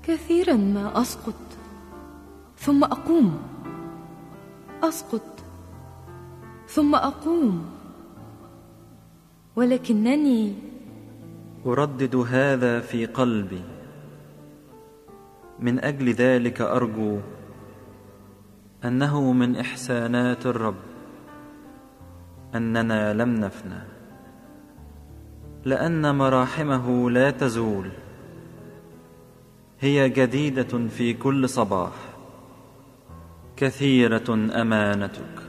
كثيرا ما أسقط ثم أقوم، أسقط ثم أقوم، ولكنني أردد هذا في قلبي. من أجل ذلك أرجو أنه من إحسانات الرب أننا لم نفنى، لأن مراحمه لا تزول، هي جديدة في كل صباح، كثيرة أمانتك.